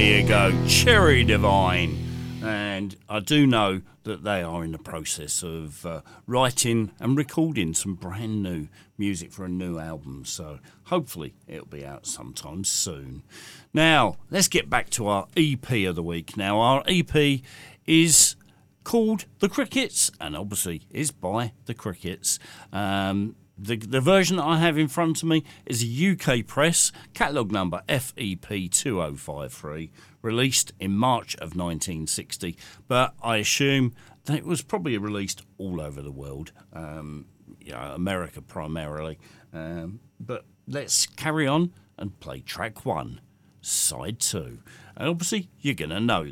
you go, Cherry Divine. And I do know that they are in the process of writing and recording some brand new music for a new album. So hopefully it'll be out sometime soon. Now, let's get back to our EP of the week. Now, our EP is called The Crickets, and obviously is by The Crickets. The version that I have in front of me is a UK press, catalogue number FEP2053, released in March of 1960, but I assume that it was probably released all over the world, America primarily. But let's carry on and play track 1, side 2. And obviously, you're going to know